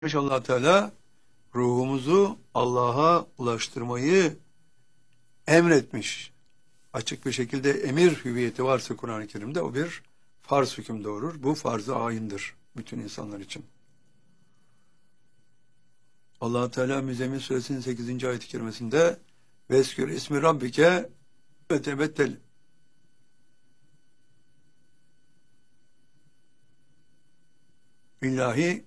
Allah Teala ruhumuzu Allah'a ulaştırmayı emretmiş. Açık bir şekilde emir hüviyeti varsa Kur'an-ı Kerim'de o bir farz hüküm doğurur. Bu farz-ı ayındır bütün insanlar için. Allah Teala Müzzemmil Suresinin 8. ayet-i kerimesinde "Veskür ismi rabbike ve tebettel" İllahi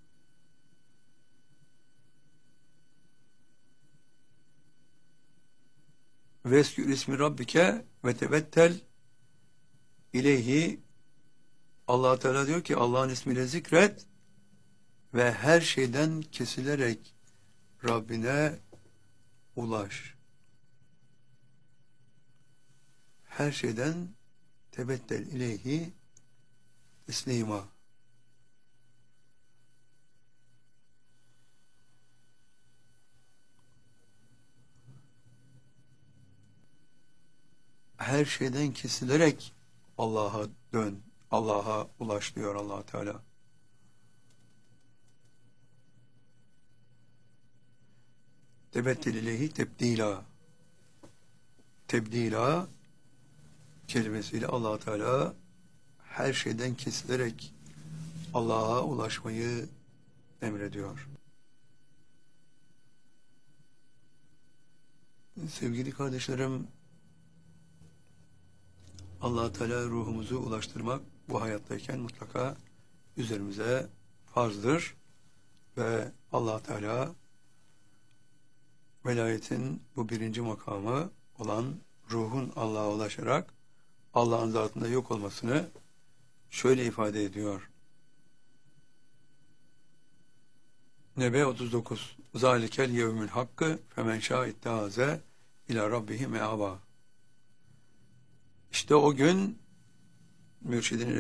"Veskür ismi rabbike ve tebettel ileyhi" Allah Teala diyor ki Allah'ın ismiyle zikret ve her şeyden kesilerek Rabbine ulaş. Her şeyden tebettel ileyhi teslima. Her şeyden kesilerek Allah'a dön, Allah'a ulaş diyor Allah Teala. Tebettel ileyhi tebdila. Tebdila kelimesiyle Allah Teala her şeyden kesilerek Allah'a ulaşmayı emrediyor. Sevgili kardeşlerim, Allah Teala ruhumuzu ulaştırmak bu hayattayken mutlaka üzerimize farzdır ve Allah Teala velayetin bu birinci makamı olan ruhun Allah'a ulaşarak Allah'ın zatında yok olmasını şöyle ifade ediyor. Nebe 39 Zalikel yevmül hakkı femen şâ ittehâze ilâ rabbihi me'âbâ. İşte o gün mürşidinin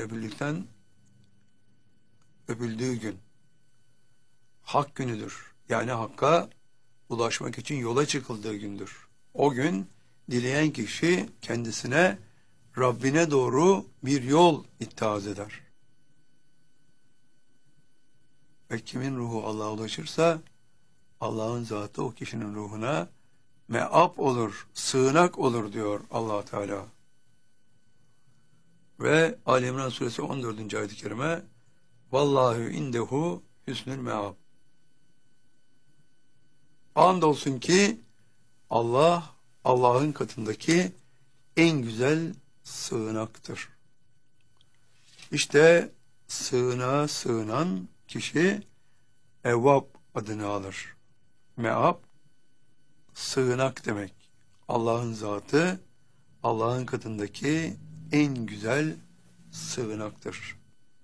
öpüldüğü gün hak günüdür. Yani hakka ulaşmak için yola çıkıldığı gündür. O gün dileyen kişi kendisine Rabbine doğru bir yol ittihaz eder. Ve kimin ruhu Allah'a ulaşırsa Allah'ın zatı o kişinin ruhuna me'ab olur, sığınak olur diyor Allah Teala. Ve Ali İmran suresi 14. ayet-i kerime "Vallahu indehu hüsnül me'ab." Andolsun ki Allah, Allah'ın katındaki en güzel sığınaktır. İşte sığınağa sığınan kişi Evvab adını alır. Me'ab, sığınak demek. Allah'ın zatı, Allah'ın katındaki en güzel sığınaktır.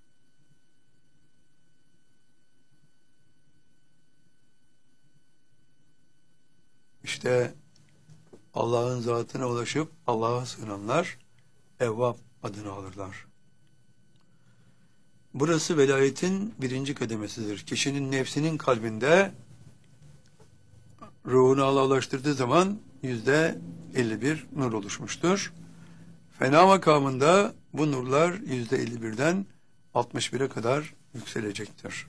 İşte Allah'ın zatına ulaşıp Allah'a sığınanlar Evvab adını alırlar. Burası velayetin birinci kademesidir. Kişinin nefsinin kalbinde ruhunu Allah'a ulaştırdığı zaman %51 nur oluşmuştur. Fena makamında bu nurlar %51'den 61'e kadar yükselecektir.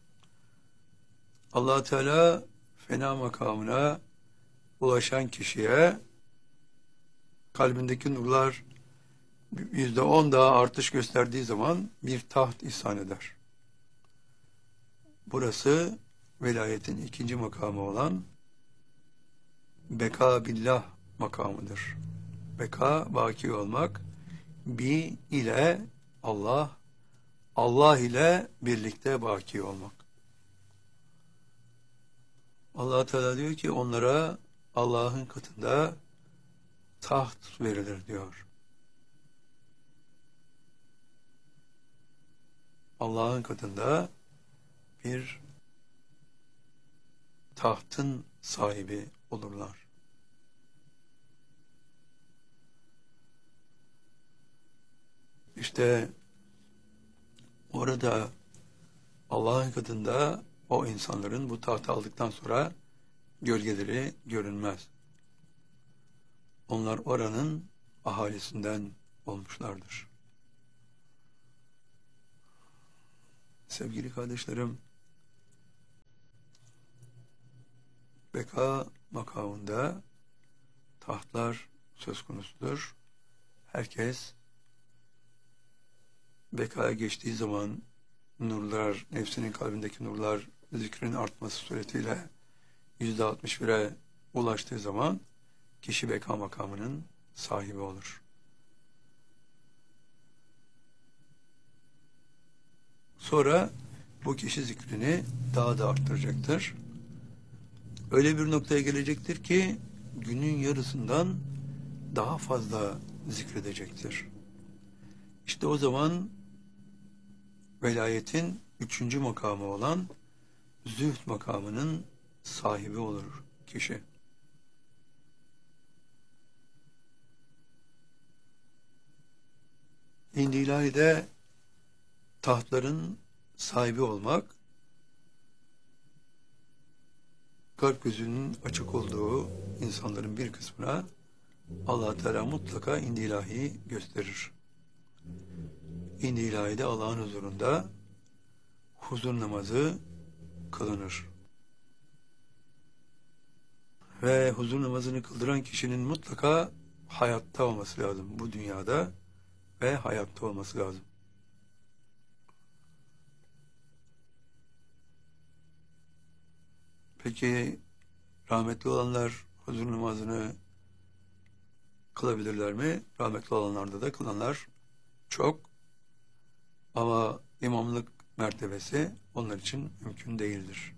Allah Teala fena makamına ulaşan kişiye kalbindeki nurlar %10 daha artış gösterdiği zaman bir taht ihsan eder. Burası velayetin ikinci makamı olan beka billah makamıdır. Beka, baki olmak, bi ile Allah, Allah ile birlikte baki olmak. Allah Teala diyor ki onlara Allah'ın katında taht verilir diyor. Allah'ın katında bir tahtın sahibi olurlar. İşte orada Allah'ın katında o insanların bu tahtı aldıktan sonra gölgeleri görünmez. Onlar oranın ahalisinden olmuşlardır. Sevgili kardeşlerim, beka makamında tahtlar söz konusudur. Herkes bekaya geçtiği zaman nurlar, nefsinin kalbindeki nurlar zikrin artması suretiyle %61'e ulaştığı zaman kişi beka makamının sahibi olur. Sonra bu kişi zikrini daha da arttıracaktır. Öyle bir noktaya gelecektir ki günün yarısından daha fazla zikredecektir. İşte o zaman velayetin 3. makamı olan zühd makamının sahibi olur kişi. İndi ilahide tahtların sahibi olmak, kalp gözünün açık olduğu insanların bir kısmına Allah Teala mutlaka indi ilahiyi gösterir. İndi ilahide Allah'ın huzurunda huzur namazı kılınır. Ve huzur namazını kıldıran kişinin mutlaka hayatta olması lazım. Bu dünyada ve hayatta olması lazım. Peki rahmetli olanlar huzur namazını kılabilirler mi? Rahmetli olanlarda da kılanlar çok. Ama imamlık mertebesi onlar için mümkün değildir.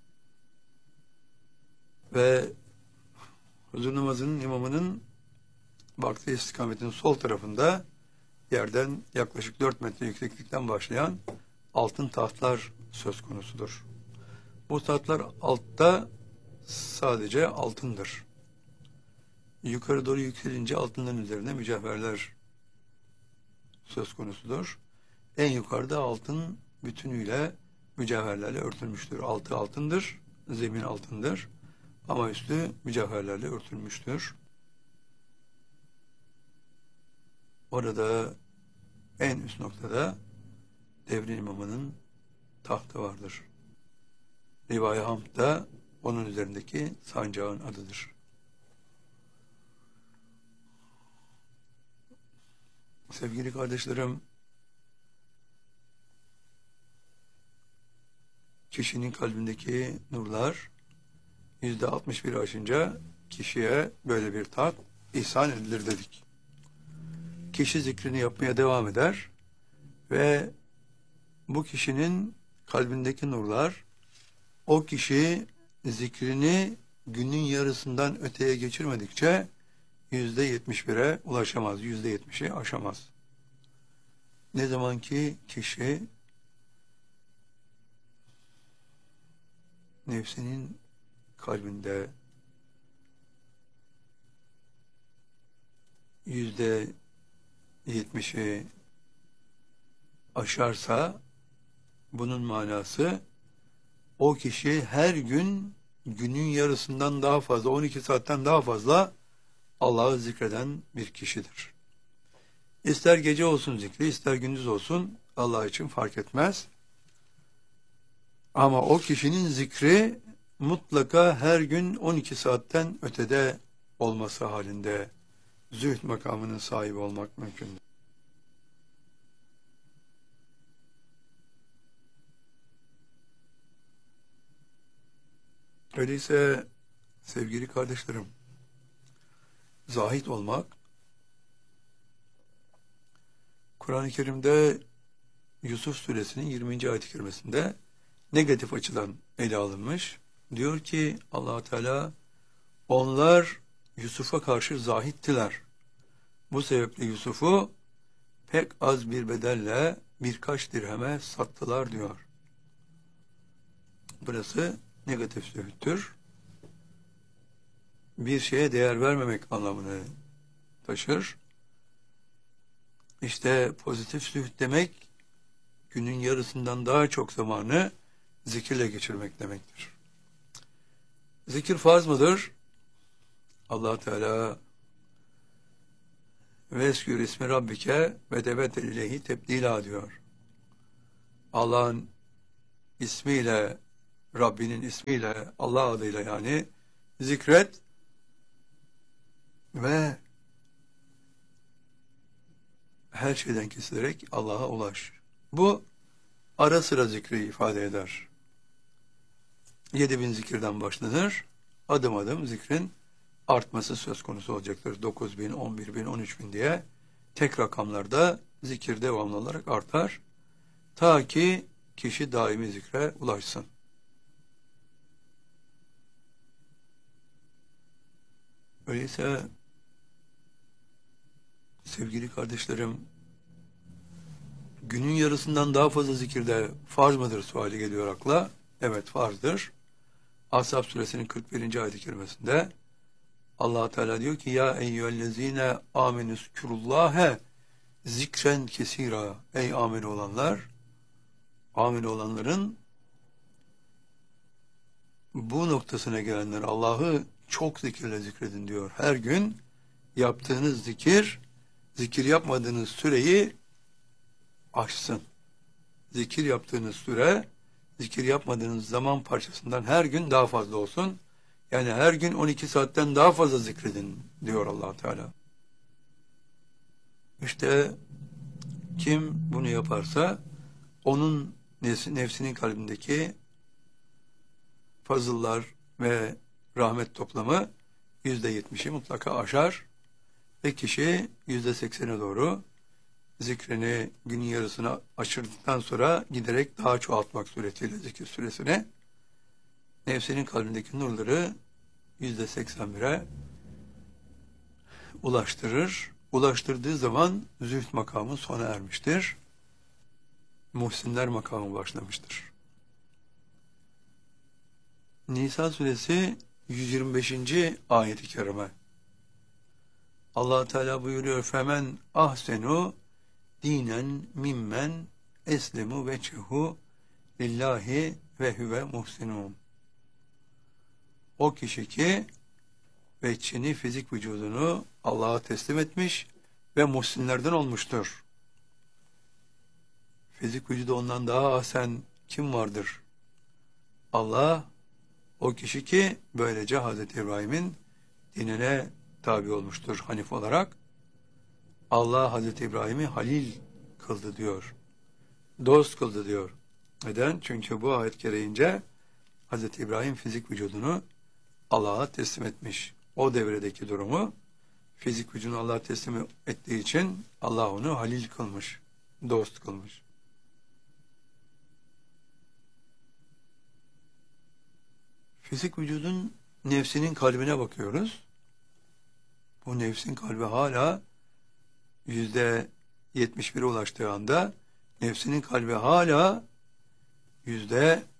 Ve huzur namazının imamının baktığı istikametin sol tarafında yerden yaklaşık 4 metre yükseklikten başlayan altın tahtlar söz konusudur. Bu tahtlar altta sadece altındır. Yukarı doğru yükselince altınların üzerine mücevherler söz konusudur. En yukarıda altın bütünüyle mücevherlerle örtülmüştür. Altı altındır, zemin altındır ama üstü mücevherlerle örtülmüştür. Orada en üst noktada devrin imamının tahtı vardır. Rivâye Hamd da onun üzerindeki sancağın adıdır. Sevgili kardeşlerim, kişinin kalbindeki nurlar %61'i aşınca kişiye böyle bir tat ihsan edilir dedik. Kişi zikrini yapmaya devam eder ve bu kişinin kalbindeki nurlar o kişi zikrini günün yarısından öteye geçirmedikçe %71'e ulaşamaz, %70'i aşamaz. Ne zaman ki kişi nefsinin kalbinde %70'i aşarsa bunun manası o kişi her gün günün yarısından daha fazla, 12 saatten daha fazla Allah'ı zikreden bir kişidir. İster gece olsun zikri, ister gündüz olsun Allah için fark etmez. Ama o kişinin zikri mutlaka her gün 12 saatten ötede olması halinde zühd makamının sahibi olmak mümkündür. Öyleyse sevgili kardeşlerim, zahid olmak, Kur'an-ı Kerim'de Yusuf suresinin 20. ayet-i kerimesinde negatif açıdan ele alınmış. Diyor ki Allah Teala, onlar Yusuf'a karşı zahittiler. Bu sebeple Yusuf'u pek az bir bedelle birkaç dirheme sattılar diyor. Burası negatif zühttür. Bir şeye değer vermemek anlamını taşır. İşte pozitif zühd demek, günün yarısından daha çok zamanı zikirle geçirmek demektir. Zikir farz mıdır? Allah Teala veskür ismi rabbike ve tebetel ileyhi tebdila diyor. Allah'ın ismiyle, Rabbinin ismiyle, Allah adıyla yani zikret ve her şeyden kesilerek Allah'a ulaş. Bu ara sıra zikri ifade eder. 7000 zikirden başlanır. Adım adım zikrin artması söz konusu olacaktır. 9000, 11000, 13000 diye tek rakamlarda zikir devamlı olarak artar. Ta ki kişi daimi zikre ulaşsın. Öyleyse sevgili kardeşlerim, günün yarısından daha fazla zikirde farz mıdır suali geliyor akla. Evet, farzdır. Ashab suresinin 41. ayet-i kerimesinde Allah Teala diyor ki ya eyyühellezine amenüzkurullâhe zikren kesira. Ey ameli olanlar, ameli olanların bu noktasına gelenler Allah'ı çok zikirle zikredin diyor. Her gün yaptığınız zikir yapmadığınız süreyi aşsın. Zikir yaptığınız süre, zikir yapmadığınız zaman parçasından her gün daha fazla olsun. Yani her gün 12 saatten daha fazla zikredin diyor Allah Teala. İşte kim bunu yaparsa onun nefsinin kalbindeki fazıllar ve rahmet toplamı %70'i mutlaka aşar ve kişi %80'e doğru zikrini günün yarısına aşırdıktan sonra giderek daha çoğaltmak suretiyle zikir süresini nefsinin kalbindeki nurları %81'e ulaştırır. Ulaştırdığı zaman zühd makamı sona ermiştir. Muhsinler makamı başlamıştır. Nisa suresi 125. ayet-i kerime. Allah Teala buyuruyor: "Femen ahsenu dinen mimmen eslemu vechehu lillahi ve huve muhsinun." O kişi ki veçhini, fizik vücudunu Allah'a teslim etmiş ve muhsinlerden olmuştur. Fizik vücudu ondan daha ahsen kim vardır? Allah. O kişi ki böylece Hazreti İbrahim'in dinine tabi olmuştur Hanif olarak. Allah Hazreti İbrahim'i halil kıldı diyor. Dost kıldı diyor. Neden? Çünkü bu ayet gereğince Hazreti İbrahim fizik vücudunu Allah'a teslim etmiş. O devredeki durumu fizik vücudunu Allah'a teslim ettiği için Allah onu halil kılmış. Dost kılmış. Fizik vücudun nefsinin kalbine bakıyoruz. Bu nefsin kalbi hala %71'e ulaştığı anda nefsinin kalbi hala %30